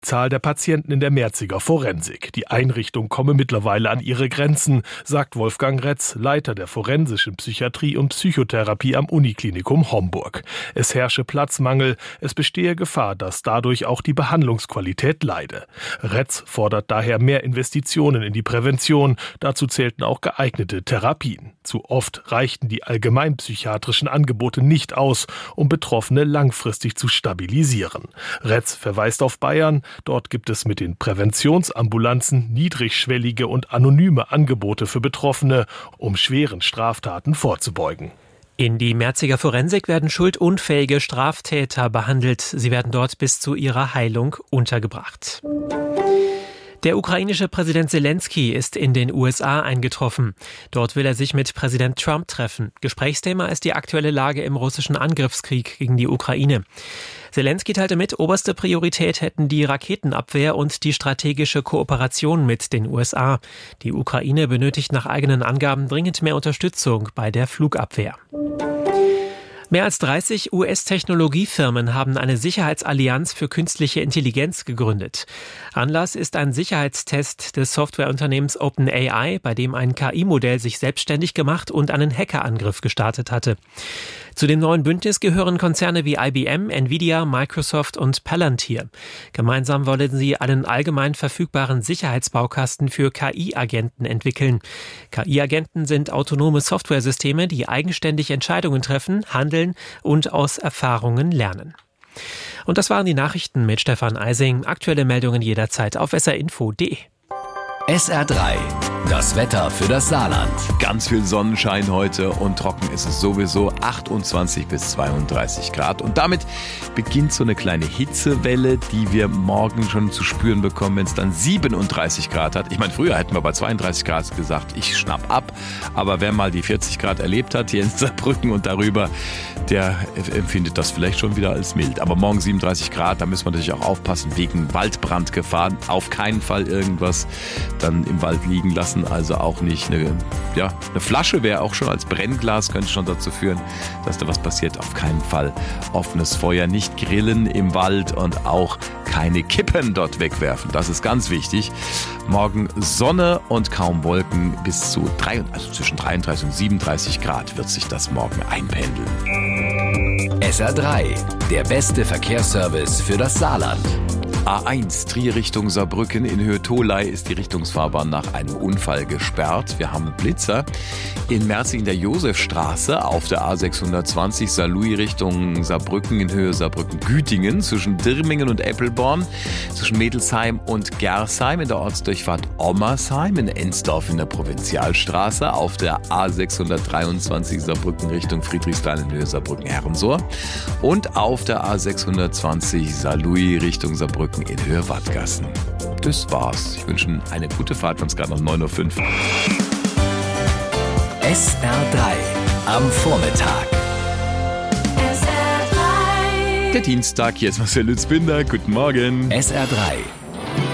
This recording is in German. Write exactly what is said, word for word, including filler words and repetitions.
Zahl der Patienten in der Merziger Forensik. Die Einrichtung komme mittlerweile an ihre Grenzen, sagt Wolfgang Retz, Leiter der forensischen Psychiatrie und Psychotherapie am Uniklinikum Homburg. Es herrsche Platzmangel, es bestehe Gefahr, dass dadurch auch die Behandlungsqualität leide. Retz fordert daher mehr Investitionen in die Prävention. Dazu zählten auch geeignete Therapien. Zu oft reichten die allgemeinpsychiatrischen Angebote nicht aus, um Betroffene langfristig zu stabilisieren. Retz verweist auf Bayern. Dort gibt es mit den Präventionsambulanzen niedrigschwellige und anonyme Angebote für Betroffene, um schweren Straftaten vorzubeugen. In die Merziger Forensik werden schuldunfähige Straftäter behandelt. Sie werden dort bis zu ihrer Heilung untergebracht. Der ukrainische Präsident Selenskyj ist in den U S A eingetroffen. Dort will er sich mit Präsident Trump treffen. Gesprächsthema ist die aktuelle Lage im russischen Angriffskrieg gegen die Ukraine. Selenskyj teilte mit, oberste Priorität hätten die Raketenabwehr und die strategische Kooperation mit den U S A. Die Ukraine benötigt nach eigenen Angaben dringend mehr Unterstützung bei der Flugabwehr. Mehr als dreißig U S-Technologiefirmen haben eine Sicherheitsallianz für künstliche Intelligenz gegründet. Anlass ist ein Sicherheitstest des Softwareunternehmens OpenAI, bei dem ein K I-Modell sich selbstständig gemacht und einen Hackerangriff gestartet hatte. Zu dem neuen Bündnis gehören Konzerne wie I B M, Nvidia, Microsoft und Palantir. Gemeinsam wollen sie einen allgemein verfügbaren Sicherheitsbaukasten für K I-Agenten entwickeln. K I-Agenten sind autonome Softwaresysteme, die eigenständig Entscheidungen treffen, handeln und aus Erfahrungen lernen. Und das waren die Nachrichten mit Stefan Eising. Aktuelle Meldungen jederzeit auf s r info punkt d e. S R drei, das Wetter für das Saarland. Ganz viel Sonnenschein heute und trocken ist es sowieso, achtundzwanzig bis zweiunddreißig Grad. Und damit beginnt so eine kleine Hitzewelle, die wir morgen schon zu spüren bekommen, wenn es dann siebenunddreißig Grad hat. Ich meine, früher hätten wir bei zweiunddreißig Grad gesagt, ich schnapp ab. Aber wer mal die vierzig Grad erlebt hat hier in Saarbrücken und darüber, der empfindet das vielleicht schon wieder als mild. Aber morgen siebenunddreißig Grad, da müssen wir natürlich auch aufpassen, wegen Waldbrandgefahr. Auf keinen Fall irgendwas dann im Wald liegen lassen, also auch nicht eine, ja, eine Flasche wäre auch schon als Brennglas, könnte schon dazu führen, dass da was passiert. Auf keinen Fall offenes Feuer, nicht grillen im Wald und auch keine Kippen dort wegwerfen. Das ist ganz wichtig. Morgen Sonne und kaum Wolken, bis zu drei, also zwischen dreiunddreißig und siebenunddreißig Grad wird sich das morgen einpendeln. S R drei, der beste Verkehrsservice für das Saarland. A eins, Trier Richtung Saarbrücken. In Höhe Tholey ist die Richtungsfahrbahn nach einem Unfall gesperrt. Wir haben Blitzer. In Merzig in der Josefstraße auf der A sechshundertzwanzig Saarlouis Richtung Saarbrücken in Höhe Saarbrücken-Gütingen zwischen Dirmingen und Eppelborn, zwischen Mädelsheim und Gersheim in der Ortsdurchfahrt Ommersheim, in Ensdorf in der Provinzialstraße auf der A sechshundertdreiundzwanzig Saarbrücken Richtung Friedrichsthal in Höhe Saarbrücken-Herrensohr und auf der A sechshundertzwanzig Saarlouis Richtung Saarbrücken in Höhe Wattgassen. Das war's. Ich wünsche Ihnen eine gute Fahrt. Wir haben es gerade noch neun Uhr fünf. S R drei am Vormittag. Der Dienstag, hier ist Marcel Lützbinder. Guten Morgen. S R drei